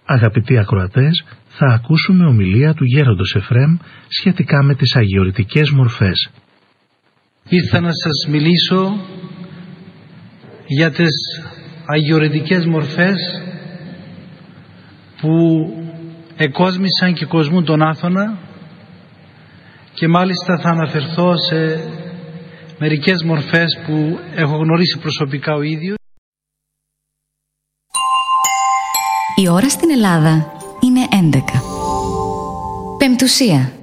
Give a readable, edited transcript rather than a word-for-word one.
Αγαπητοί ακροατές, θα ακούσουμε ομιλία του γέροντος Εφραίμ σχετικά με τις αγιορητικές μορφές. Ήρθα να σας μιλήσω για τις αγιορητικές μορφές που εκόσμησαν και κοσμούν τον Άθωνα, και μάλιστα θα αναφερθώ σε μερικές μορφές που έχω γνωρίσει προσωπικά ο ίδιος. Η ώρα στην Ελλάδα είναι 11. Πεμπτουσία.